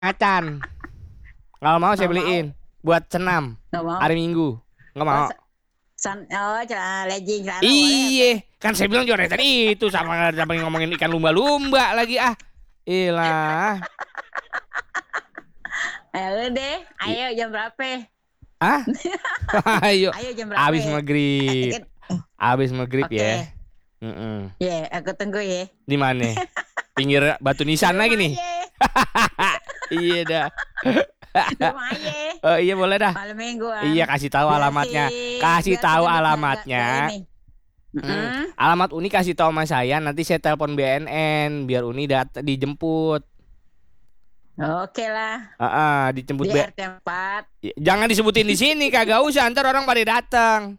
macan. Kalau mau saya Nggak mau. beliin buat senam Nggak mau. hari Minggu. Nggak mau. Celana legging celana boleh. Iya, kan saya bilang juga dari tadi itu sama ngomongin ikan lumba-lumba lagi ah. Ilah. Udah deh. Ayo jam berapa? Ah? Ayo. Ayo jam berapa? Abis maghrib. Abis maghrib Oke. ya. Ya, aku tunggu ya. Di mana? Pinggir Batu Nisan lagi nih. Iya dah. Di rumah aja. Oh iya boleh dah. Malam mingguan. Iya kasih tahu alamatnya. Kasih tahu alamatnya. Alamat Uni kasih tahu sama saya. Nanti saya telepon BNN biar Uni dijemput. Oke lah. Dijemput Di RT 4. Jangan disebutin di sini, kagak usah. Ntar orang pada datang.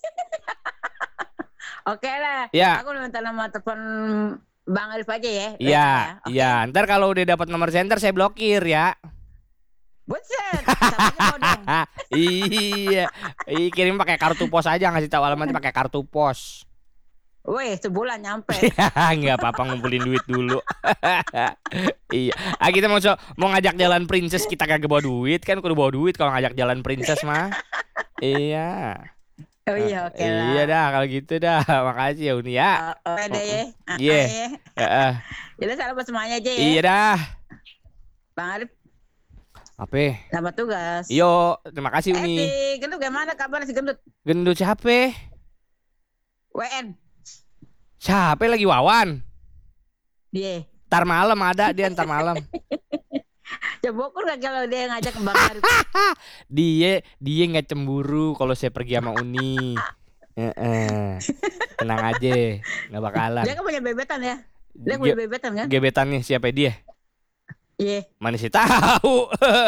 Oke lah. Ya. Aku minta nomor telepon Bang Arif aja ya. Iya, Okay. iya. Ntar kalau udah dapat nomor center saya blokir ya. Buset. Samanya bodong. Iya. Kirim pakai kartu pos aja, ngasih tahu alamatnya pakai kartu pos. Weh, sebulan nyampe. Nggak apa-apa ngumpulin duit dulu. Iya. Kita mau ngajak jalan princess, kita kagak bawa duit kan, kudu bawa duit kalau ngajak jalan princess mah. Iya. Oh iya, oke lah. Iya dah kalau gitu dah. Makasih ya Uni ya. Oke deh ya. Iya. Jadi salam buat semuanya aja ya. Iya dah. Bang Arif. Apa? Selamat tugas. Yo, terima kasih Uni. Si Gendut gimana kabar si Gendut? Gendut siapa? WN. Siapa lagi Wawan? Dia. Ntar malam ada dia ntar malam. Coba ukur gak kalau dia ngajak Bang Arif? Dia nggak cemburu kalau saya pergi sama Uni. Tenang aja, nggak bakalan. Dia kan punya bebetan ya? Dia punya bebetan kan? Gebetannya siapa dia? Iya. Mana sih tahu?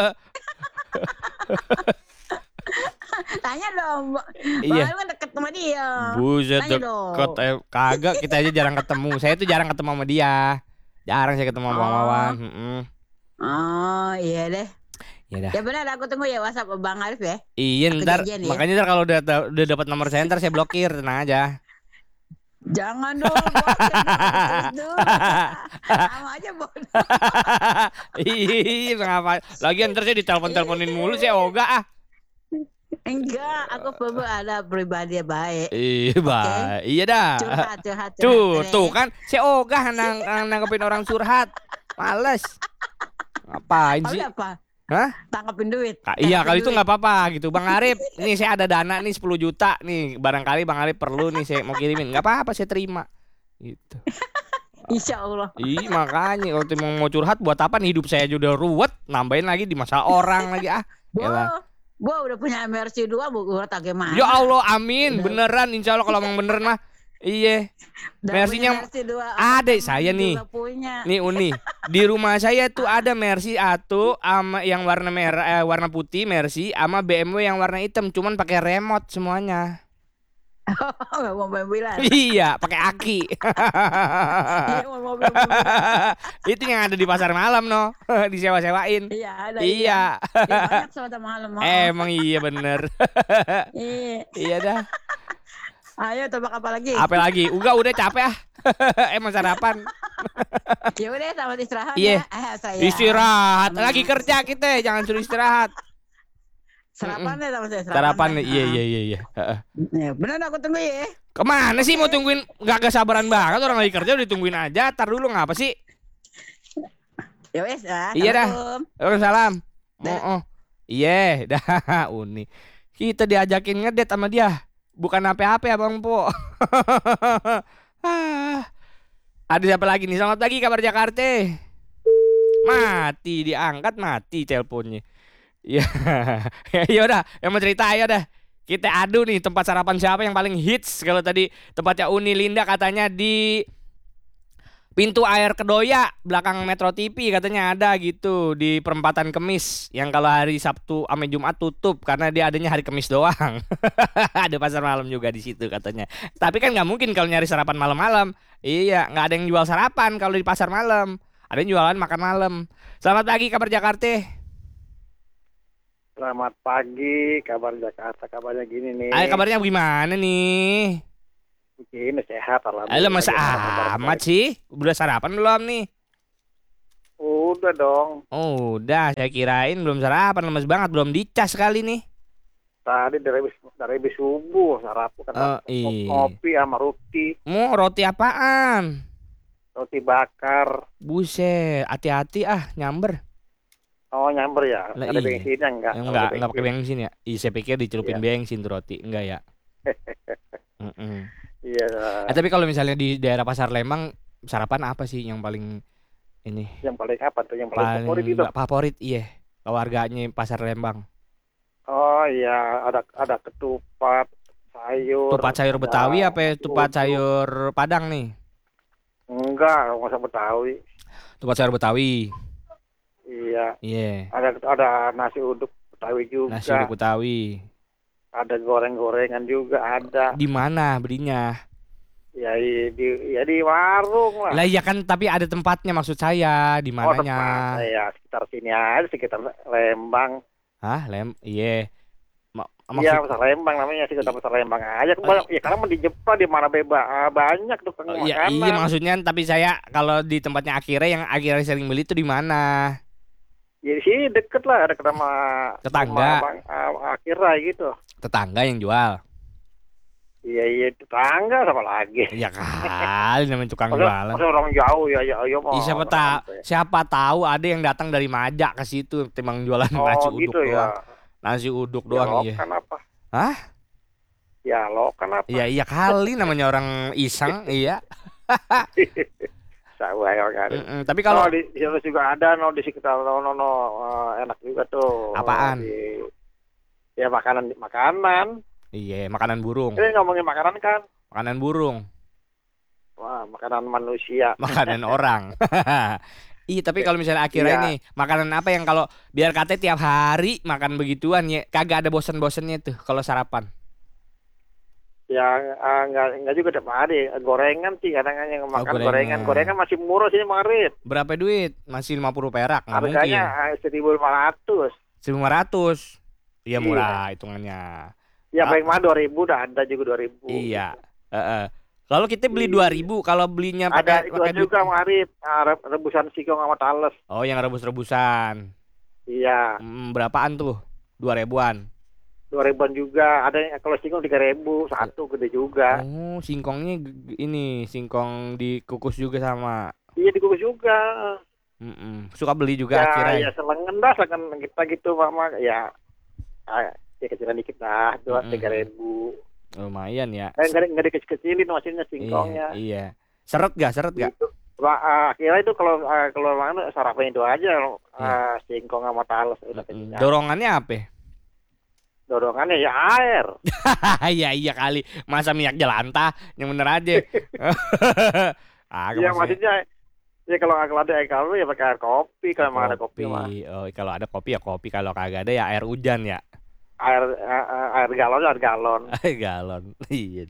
Tanya dong. Iya. Bang kan deket sama dia. Buset deket. Kagak, kita aja jarang ketemu. Saya tuh jarang ketemu sama dia. Jarang saya ketemu sama Bang Wawan. Oh iya deh. Ya dah. Ya benar aku tunggu ya WhatsApp Bang Arif ya. Iya ntar. Makanya ntar kalau udah dapat nomor saya ntar saya blokir, tenang aja. Jangan dong, sama aja bodoh. Iya, ngapa? Lagian ntar saya ditelepon-teleponin mulu saya ogah ah. Enggak, aku ada pribadi baik. Iya, baik. Iya dah. Curhat. Tuh kan saya ogah nanggepin orang curhat. Males. Ngapain sih? Apa? Hah? Tangkapin duit. Iya, kalau itu nggak apa-apa gitu. Bang Arif, nih saya ada dana nih 10 juta nih. Barangkali Bang Arif perlu nih saya mau kirimin. Nggak apa-apa saya terima. Gitu. Insya Allah. Ih, makanya kalau mau curhat buat apa nih, hidup saya udah ruwet, nambahin lagi di masalah orang lagi ah. Gua udah punya MRC 2, gua gimana? Ya Allah, amin. Beneran insya Allah kalau emang bener mah. Iya. Mercy-nya ada saya nih. Nih Uni. Di rumah saya tuh ada Mercy Atu sama yang warna merah warna putih Mercy sama BMW yang warna hitam, cuman pakai remote semuanya. Enggak mau mobilan. Iya, pakai aki. Itu yang ada di pasar malam no, disewa-sewain. Iya, ada. Iya. Banyak soal malam. Emang iya bener. Iya dah. Ayo tebak apa lagi? Apa lagi? Udah capek ah. Emang sarapan. Ya udah selamat istirahat ya. Istirahat. Amin. Lagi kerja kita, jangan suruh istirahat. Sarapan deh sama saya. Sarapan nih. Iya. Ya, bener aku tunggu ya. Kemana sih mau tungguin? Gak sabaran banget orang lagi kerja udah ditungguin aja. Tar dulu ngapa sih? Ya wes. Iya dah. Waalaikumsalam. Oh. Iya dah Uni. Kita diajakin ngedet sama dia. Bukan apa-apa ya Bang Po. Ada siapa lagi nih? Selamat pagi kabar Jakarta. Mati diangkat mati teleponnya. Ya, ya udah, yang mau cerita ayo dah. Kita adu nih tempat sarapan siapa yang paling hits. Kalau tadi tempatnya Uni Linda katanya di pintu air Kedoya belakang Metro TV katanya ada gitu di perempatan Kemis yang kalau hari Sabtu sampai Jumat tutup karena dia adanya hari Kemis doang. Ada pasar malam juga di situ katanya. Tapi kan nggak mungkin kalau nyari sarapan malam-malam. Iya, nggak ada yang jual sarapan kalau di pasar malam. Ada yang jualan makan malam. Selamat pagi kabar Jakarta. Selamat pagi kabar Jakarta. Kabarnya gini nih. Ayo kabarnya gimana nih? Begini sehat alhamdulillah. Masa amat sih? Udah sarapan belum nih? Udah dong. Oh, udah, saya kirain belum sarapan, lemes banget, belum dicas kali nih. Tadi dari habis subuh sarapan kan Oh, iya. kopi sama roti, Mau roti apaan? roti bakar. Buset, hati-hati nyamber. Oh, nyamber ya. Lah Ada iya. bensinnya enggak? Enggak pakai bensin ya? Ih, saya pikir dicelupin Iya. bensin tuh roti, enggak ya? Mm-mm. Iya. Tapi kalau misalnya di daerah Pasar Lembang, sarapan apa sih yang paling ini? Yang paling apa tuh? Yang paling favorit itu? Nggak favorit, iya. Keluarganya Pasar Lembang. Oh iya, ada ketupat, sayur. Tupat sayur ada Betawi apa nasi tupat uduk. sayur Padang nih? Enggak, nggak usah Betawi. Tupat sayur Betawi. Iya. Iya. Ada nasi uduk Betawi juga. Nasi uduk Betawi. Ada goreng-gorengan juga ada. Di mana belinya? Ya di warung lah. Lah iya kan, tapi ada tempatnya maksud saya, di Oh, mananya? tempat ya sekitar sini aja, sekitar Lembang. Hah, iya. Iya, Maksud Pasar Lembang namanya, sekitar Pasar Lembang aja. Ya karena di Jepang di mana banyak tukang iya, makanan. maksudnya, tapi saya kalau di tempatnya Akira, yang Akira sering beli itu di mana? Ya di sini deket lah, deket sama Tetangga. Akira gitu. Tetangga yang jual. Iya tetangga sama lagi. Iya kali namanya tukang jualan. Masa orang jauh ya mau. Ih, siapa tahu ada yang datang dari Majak ke situ timbang jualan Oh nasi uduk gitu doang. ya. Nasi uduk Ya doang, iya. lokan apa? Hah? Ya lokan apa? Iya kali namanya orang iseng, iya. Saya kan. Tapi kalau di sana juga ada di sekitar enak juga tuh. apaan? Ya makanan. Iya, makanan burung. Ini ngomongin makanan kan? Makanan burung. Wah, makanan manusia. Makanan orang. Iya, tapi kalau misalnya akhirnya Iya. ini, makanan apa yang kalau biar katanya tiap hari makan begituan ya, kagak ada bosan-bosannya tuh kalau sarapan. Ya enggak juga tiap hari. Gorengan sih kadang-kadang yang makan gorengan. Gorengan masih murah sih Marit. Berapa duit? Masih 50 perak, nggak mungkin. Harganya 1.500. 1.500. Iya, Iya. murah hitungannya. Ya paling mah 2.000 udah ada juga 2.000. Iya. Kalau kita beli 2.000, kalau belinya Ada pakai itu duit. juga Marit, rebusan singkong sama tales. Oh, yang rebus-rebusan. Iya, Berapaan tuh? 2.000-an. 2.000-an juga. Ada yang kalau singkong 3.000, satu gede juga. Oh, singkongnya ini singkong dikukus juga sama. Iya dikukus juga. Suka beli juga akhirnya. Ya selengen dah kan kita gitu Mama. Ya kecilan dikit lah, 3.000. Lumayan ya. Nggak dikecil-kecilin maksudnya singkongnya. Iya. Seret gak? Gitu. Akhirnya itu kalau mana sarapan itu aja singkong sama tales udah kenyang. Dorongannya apa? Dorongannya ya air. Iya kali. Masa minyak jelantah? Yang bener aja. Iya maksudnya ya kalau ada air kaldu ya pakai air kopi, kalau emang ada kopi mah. Oh, kalau ada kopi ya kopi, kalau kagak ada ya air hujan ya. Air galon. Air galon. Iya.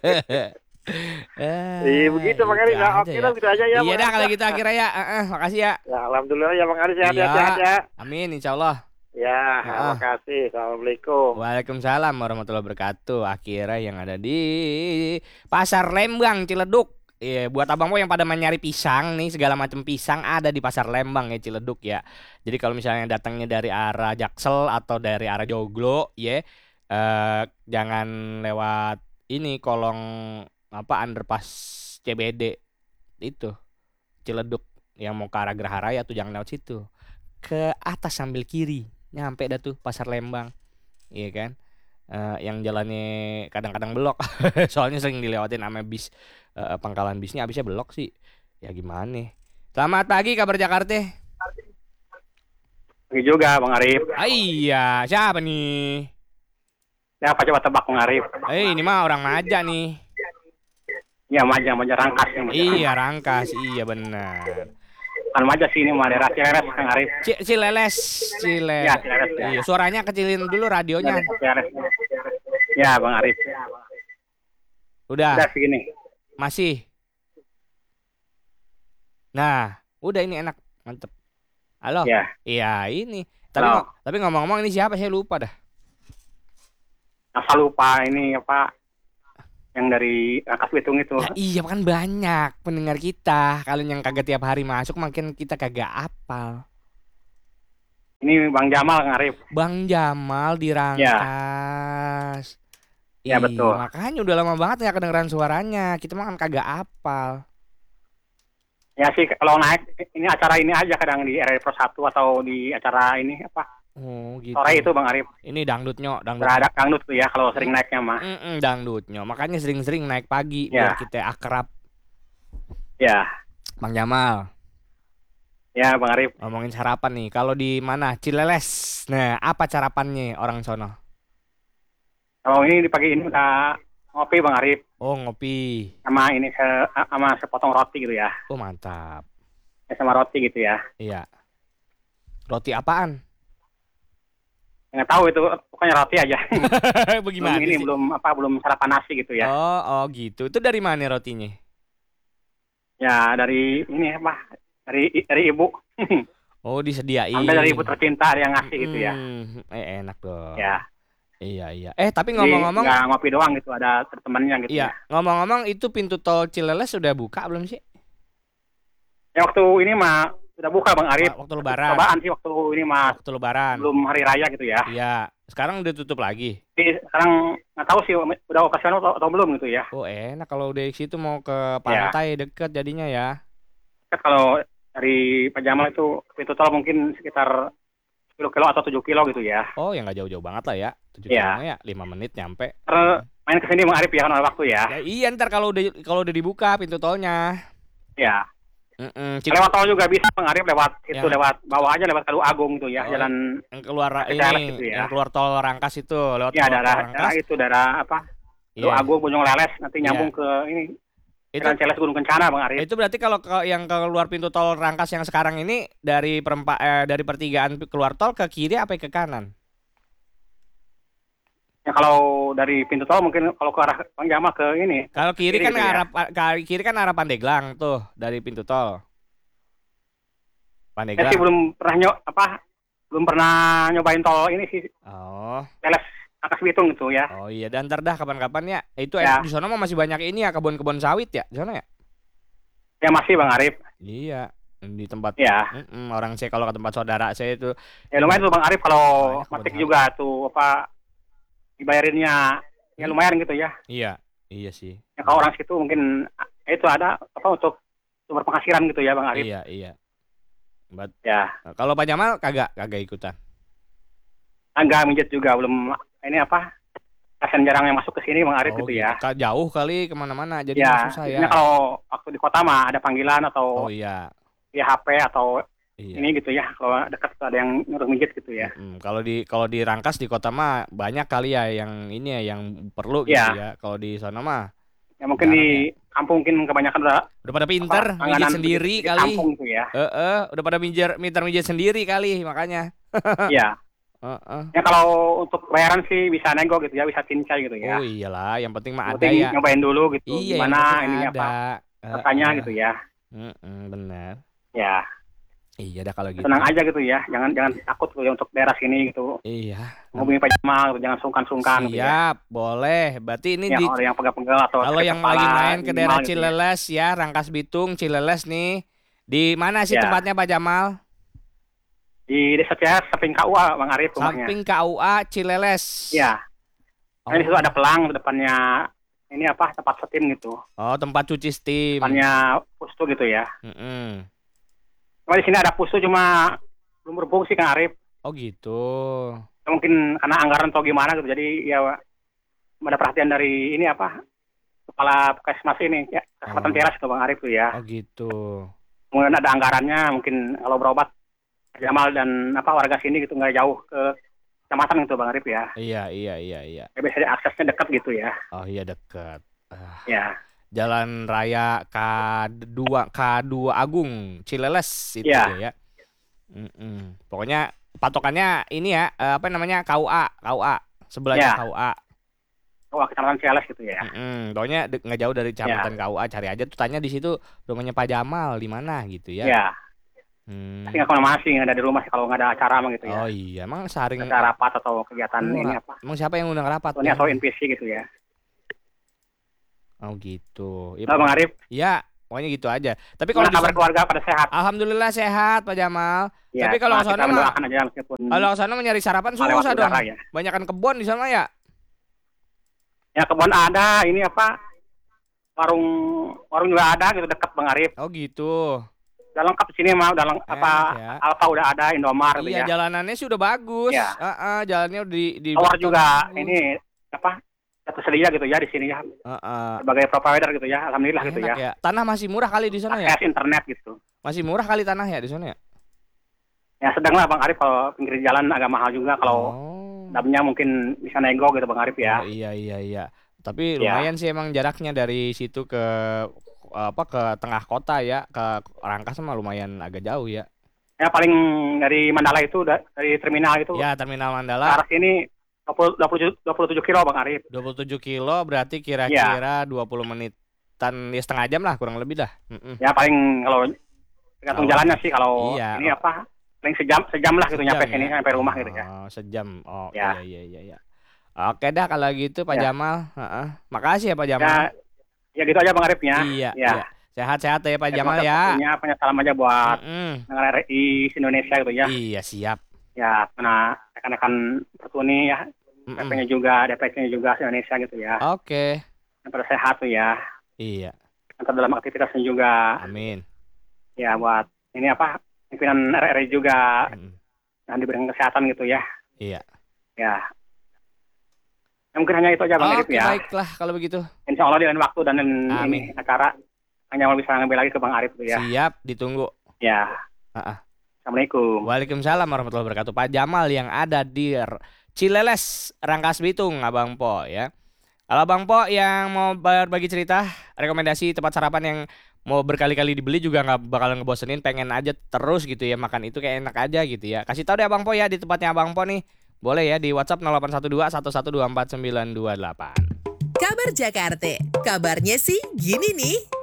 Iya begitu Bang Aris. Ya, oke dah gitu aja ya. Iya dah kalau gitu akhirnya ya. Makasih ya. Ya alhamdulillah ya Bang Aris, sehat Iya. ya. Amin insyaallah. Ya, makasih. Assalamualaikum. Waalaikumsalam warahmatullahi wabarakatuh. Akhirnya yang ada di Pasar Lembang Ciledug. Iya, buat abang-abang yang pada nyari pisang nih, segala macam pisang ada di Pasar Lembang ya Ciledug ya. Jadi kalau misalnya datangnya dari arah Jaksel atau dari arah Joglo ya, jangan lewat ini kolong underpass CBD itu Ciledug yang mau ke arah Geraha Raya tuh, jangan lewat situ. Ke atas sambil kiri nyampe dah tuh Pasar Lembang. Iya kan? Yang jalannya kadang-kadang belok. Soalnya sering dilewatin sama bis, pangkalan bisnya habisnya belok sih. Ya gimana? Selamat pagi kabar Jakarta. Pagi juga Bang Arif. Iya, siapa nih? Ya apa coba tebak Bang Arif? Ini mah orang Maja nih. Ya Maja Rangkas nih. Iya, Rangkas. Iya benar. Kan Maja sih ini mah daerah Cileres Bang Arif. Cileles. Ya, Cileres. Ya. Iya, suaranya kecilin dulu radionya. Cileres. Ya Bang Arif. Udah segini. masih. Nah, udah ini enak, mantep. Halo. Ya. Iya, ini. Halo. Tapi ngomong-ngomong ini siapa? Saya lupa dah. Asal lupa ini apa? yang dari Rangkas Bitung itu. Ya iya kan banyak pendengar kita. Kalau yang kagak tiap hari masuk makin kita kagak apal. Ini Bang Jamal Kang Arif. Bang Jamal di Rangkas. Ya, betul. Makanya udah lama banget nggak kedengeran suaranya. Kita mah kan kagak apal. Ya sih kalau naik ini acara ini aja kadang di RRI Pro 1 atau di acara ini apa? Oh gitu. Sore itu Bang Arif. Ini dangdutnya, Berada dangdut tuh ya kalau sering naiknya mah. Dangdutnya. Makanya sering-sering naik pagi Ya. biar kita akrab. Ya. Bang Jamal. Ya Bang Arif. Ngomongin sarapan nih. Kalau di mana? Cileles. Nah, apa sarapannya orang sono? Kalau ini di pagi ini udah ngopi Bang Arif Oh, ngopi. sama ini sama sepotong roti gitu ya. Oh, mantap. Sama roti gitu ya. Iya. Roti apaan? Nggak tahu itu pokoknya roti aja. Bagaimana ini sih? belum sarapan nasi gitu ya. Oh gitu. Itu dari mana rotinya? Ya dari ini apa? Dari ibu. Oh, disediain. Sampai dari ibu tercinta yang ngasih gitu ya. Enak dong. Ya. Iya. Tapi Jadi ngomong-ngomong, nggak ngopi doang gitu, ada temannya gitu iya, ya. ngomong-ngomong itu pintu tol Cileles sudah buka belum sih? Ya waktu ini mah udah buka Bang Arif. Waktu Lebaran. Cobaan sih waktu ini mah Waktu Lebaran. belum hari raya gitu ya. Iya. Sekarang udah tutup lagi. Jadi sekarang nggak tahu sih udah okasional atau belum gitu ya. Oh, enak kalau udah situ mau ke pantai deket jadinya ya. Kan kalau dari Pak Jamal itu pintu tol mungkin sekitar 10 kilo atau 7 kilo gitu ya. Oh, ya nggak jauh-jauh banget lah ya. 7 Iya. kilo ya, 5 menit nyampe. Main kesini Bang Arif ya kan ada waktu ya. Ya iya, ntar kalau udah dibuka pintu tolnya. Ya. Cik- Lewat tol juga bisa Bang Arif lewat itu Ya. lewat bawah aja lewat Kalu Agung tuh ya, Oh, jalan yang keluar Cileles ini, gitu ya. yang keluar tol Rangkas itu, lewat ya tol daerah Rangkas. itu daerah apa? Kalu Iya. Agung Bojong Leles nanti Iya. nyambung ke ini Itu Jalan Cileles Gunung Kencana Bang Arif. itu berarti kalau yang keluar pintu tol Rangkas yang sekarang ini dari dari pertigaan keluar tol ke kiri apa ke kanan? Ya kalau dari pintu tol mungkin kalau ke arah Bang Jamal ke ini. Kalau kiri Kiri kan gitu ya. kiri kan arah Pandeglang tuh dari pintu tol. Saya Pandeglang. sih belum pernah nyobain tol ini sih Oh. Cileles Rangkas Bitung gitu ya. Oh iya, dan ntar dah kapan-kapan ya. Itu Ya. di sana mah masih banyak ini ya, kebun-kebun sawit ya di sana ya. Ya masih Bang Arif. Iya, di tempat Ya. orang saya kalau ke tempat saudara saya itu. Ya lumayan tuh Bang Arif kalau Banyak matik kebun juga tuh apa dibayarinnya ya lumayan gitu ya. Iya sih. Ya kalau orang situ mungkin itu ada apa untuk sumber penghasilan gitu ya Bang Arif. Iya. Ya. Kalau Pak Jamal kagak ikutan. Enggak minjet juga belum ini apa? Kasian jarang yang masuk ke sini Bang Arif gitu ya. Jauh kali kemana-mana jadi Ya, susah ya. biasanya kalau waktu di kota mah ada panggilan atau Oh iya. via HP atau Iya. ini gitu ya. Kalau dekat ada yang nyuruh minjet gitu ya. Kalau di Rangkas di kota mah banyak kali ya yang ini ya yang perlu gitu Iya. ya. Kalau di sana mah Ya mungkin jarang di kampung mungkin kebanyakan udah pada pinter mijit langganan sendiri di kali. kampung gitu ya. Udah pada mijit sendiri kali makanya. Iya. Heeh. Ya kalau untuk bayaran sih bisa nego gitu ya, bisa cincai gitu ya. Oh iyalah, yang penting mah Yang ada penting ya. nyobain dulu gitu. Iya, yang Gimana penting ini ada. apa rasanya gitu ya. Benar. Ya, Iya dah kalau gitu. tenang aja gitu ya. Jangan takut gitu ya untuk daerah sini gitu. Iya. Ngomongin Pak Jamal, gitu, jangan sungkan-sungkan gitu ya. Siap, boleh. Berarti ini Ya, di orang yang pegal-pegal atau kalau sakit yang kepala lagi main ke minimal daerah gitu ya. Cileles ya, Rangkas Bitung, Cileles nih. Di mana sih Ya. tempatnya Pak Jamal? Di desa Cileles, samping KUA Bang Arif rumahnya. Samping KUA Cileles. Iya. Oh. Nah, di situ ada pelang depannya ini apa tempat steam gitu. Oh, tempat cuci steam. Depannya pustu gitu ya. Mm-mm. Cuma di sini ada pustu cuma belum berfungsi Kang Arif. Oh gitu. Ya, mungkin karena anggaran atau gimana gitu. Jadi ya ada perhatian dari ini apa kepala Puskesmas ini ya Kecamatan Teras itu Bang Arif tuh ya. Oh gitu. Kemudian ada anggarannya mungkin kalau berobat Jamal dan apa warga sini gitu nggak jauh ke kecamatan gitu Bang Arif ya. Iya. Ya bisa aksesnya dekat gitu ya. Oh iya dekat. Ya. Jalan Raya K2 Agung Cileles itu Iya. ya. Pokoknya patokannya ini ya apa namanya KUA sebelahnya Iya. KUA. Oh, kecamatan Ciales gitu ya. Pokoknya nggak jauh dari kecamatan KUA, cari aja tuh tanya di situ rumahnya Pak Jamal di mana gitu ya. Iya. Tapi nggak kemana-mana sih, nggak ada di rumah sih kalau nggak ada acara mah gitu ya. Oh iya, emang sehari Ada rapat atau kegiatan ini apa? Emang siapa yang undang rapat? Ini atau NPC gitu ya. Oh gitu. Ya, Bang Arif. ya, pokoknya gitu aja. Tapi kalau Gimana kabar keluarga pada sehat? alhamdulillah sehat Pak Jamal. Ya, Tapi kalau ke kita sana mah, mendoakan aja meskipun kalau ke sana mencari sarapan lewat susah dong. udara ya. Banyakan kebun di sana ya. Ya kebun ada, ini apa? Warung juga ada gitu dekat Bang Arif. Oh gitu. Udah lengkap di sini mah, udah apa Ya. Alfa udah ada, Indomar gitu Iya, ya. jalanannya sih udah bagus. Ya. Jalannya udah di Tower beton juga bagus. ini apa? Tersedia gitu ya di sini ya. Sebagai provider gitu ya. Alhamdulillah gitu Enak ya. ya. Tanah masih murah kali di sana ya? Akses internet gitu. Masih murah kali tanah ya di sana ya? Ya sedang lah Bang Arif, kalau pinggir jalan agak mahal juga, kalau Oh. damnya mungkin bisa nego gitu Bang Arif ya. Oh, iya. Tapi Ya. lumayan sih emang jaraknya dari situ ke ke tengah kota ya, ke Rangkas mah lumayan agak jauh ya. Ya paling dari Mandala itu dari terminal itu Ya, Terminal ke Mandala arah sini 27 kilo Bang Arif. 27 kilo berarti kira-kira 20 menitan ya, setengah jam lah kurang lebih dah. Ya paling kalau tergantung Kalau- jalannya sih, kalau iya. ini apa paling sejam lah gitu nyampe Sejam sini ya? sampai rumah gitu ya. Oh, sejam. Oh, Ya. iya. Oke dah kalau gitu Pak Ya. Jamal. Makasih ya Pak Jamal. Ya gitu aja Bang Arif ya. Iya, Ya. iya. Sehat-sehat ya Pak Ya, Jamal ya. Punya salam aja buat Mm-mm. pendengar RRI Indonesia gitu ya. Iya, siap. Ya, karena rekan-rekan Pertuni ya, Mm-mm. PP-nya juga, DPC-nya juga Indonesia gitu ya. Oke. Yang pada sehat tuh ya. Iya, Nanti dalam aktivitasnya juga. amin. Ya buat ini apa pimpinan RRI juga Mm. yang diberikan kesehatan gitu ya. Iya. Ya. Ya, mungkin hanya itu aja Bang Arif Oke, ya. baiklah kalau begitu. Insya Allah di lain waktu dan ini Amin. acara hanya mau bisa ngambil lagi ke Bang Arif gitu ya. Siap, ditunggu. Ya. Ah. Assalamualaikum. Waalaikumsalam warahmatullahi wabarakatuh. Pak Jamal yang ada di Cileles, Rangkas Bitung, Abang Po ya. Kalau Abang Po yang mau berbagi cerita, rekomendasi tempat sarapan yang mau berkali-kali dibeli juga nggak bakalan ngebosenin, pengen aja terus gitu ya makan itu kayak enak aja gitu ya. Kasih tahu deh Abang Po ya di tempatnya Abang Po nih. Boleh ya di WhatsApp 0812 1124 928. Kabar Jakarta, kabarnya sih gini nih.